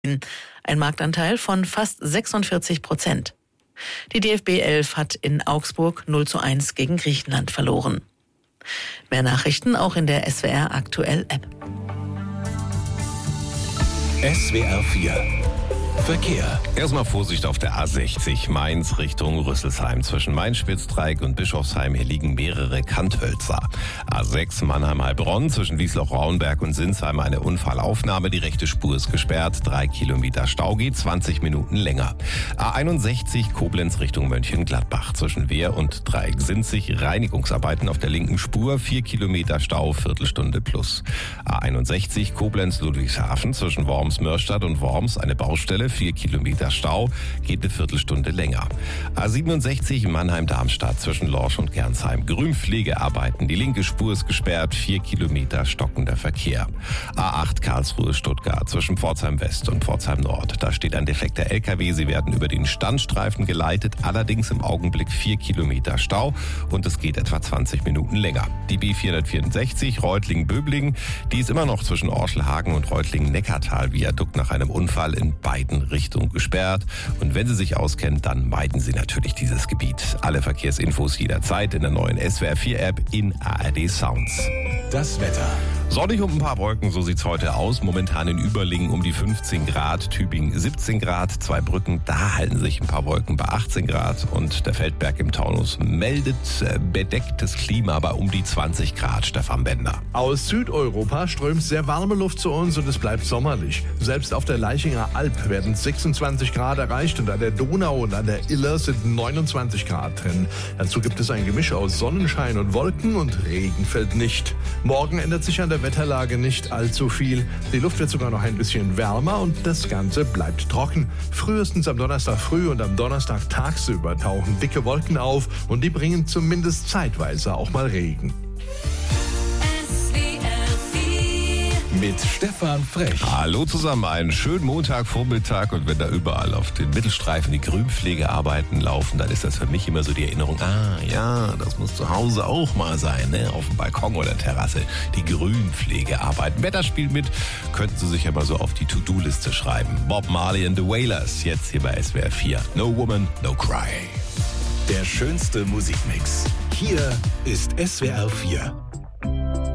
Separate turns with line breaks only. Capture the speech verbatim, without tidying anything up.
ein Marktanteil von fast sechsundvierzig Prozent. Die D F B elf hat in Augsburg null zu eins gegen Griechenland verloren. Mehr Nachrichten auch in der S W R Aktuell App.
S W R vier Verkehr.
Erstmal Vorsicht auf der A sechzig Mainz Richtung Rüsselsheim. Zwischen Mainz-Spitzdreieck und Bischofsheim hier liegen mehrere Kanthölzer. A sechs Mannheim-Heilbronn zwischen Wiesloch-Rauenberg und Sinsheim eine Unfallaufnahme. Die rechte Spur ist gesperrt. Drei Kilometer Stau, geht zwanzig Minuten länger. A einundsechzig Koblenz Richtung Mönchengladbach. Zwischen Wehr und Dreieck-Sinzig Reinigungsarbeiten auf der linken Spur. Vier Kilometer Stau, Viertelstunde plus. A einundsechzig Koblenz-Ludwigshafen zwischen Worms-Mörstadt und Worms eine Baustelle. Vier Kilometer Stau, geht eine Viertelstunde länger. A siebenundsechzig Mannheim-Darmstadt zwischen Lorsch und Gernsheim. Grünpflegearbeiten. Die linke Spur ist gesperrt. Vier Kilometer stockender Verkehr. A acht Karlsruhe-Stuttgart zwischen Pforzheim West und Pforzheim Nord. Da steht ein defekter L K W. Sie werden über den Standstreifen geleitet. Allerdings im Augenblick vier Kilometer Stau und es geht etwa zwanzig Minuten länger. Die B vierhundertvierundsechzig Reutlingen-Böblingen, die ist immer noch zwischen Orschelhagen und Reutlingen-Neckartal-Viadukt nach einem Unfall in beiden Richtungen gesperrt. Und wenn Sie sich auskennen, dann meiden Sie natürlich dieses Gebiet. Alle Verkehrsinfos jederzeit in der neuen S W R vier App in A R D Sounds.
Das Wetter.
Sonnig und ein paar Wolken, so sieht's heute aus. Momentan in Überlingen um die fünfzehn Grad, Tübingen siebzehn Grad, Zweibrücken, da halten sich ein paar Wolken bei achtzehn Grad und der Feldberg im Taunus meldet äh, bedecktes Klima bei um die zwanzig Grad. Stefan Bender.
Aus Südeuropa strömt sehr warme Luft zu uns und es bleibt sommerlich. Selbst auf der Leichinger Alb werden sechsundzwanzig Grad erreicht und an der Donau und an der Iller sind neunundzwanzig Grad drin. Dazu gibt es ein Gemisch aus Sonnenschein und Wolken und Regen fällt nicht. Morgen ändert sich an der Wetterlage nicht allzu viel. Die Luft wird sogar noch ein bisschen wärmer und das Ganze bleibt trocken. Frühestens am Donnerstag früh und am Donnerstag tagsüber tauchen dicke Wolken auf und die bringen zumindest zeitweise auch mal Regen.
Mit Stefan Frech.
Hallo zusammen, einen schönen Montagvormittag und wenn da überall auf den Mittelstreifen die Grünpflegearbeiten laufen, dann ist das für mich immer so die Erinnerung, ah ja, das muss zu Hause auch mal sein, ne? Auf dem Balkon oder Terrasse, die Grünpflegearbeiten. Wetter spielt mit, könnten Sie sich ja mal so auf die To-Do-Liste schreiben. Bob Marley and the Wailers, jetzt hier bei S W R vier. No Woman, No Cry.
Der schönste Musikmix. Hier ist S W R vier.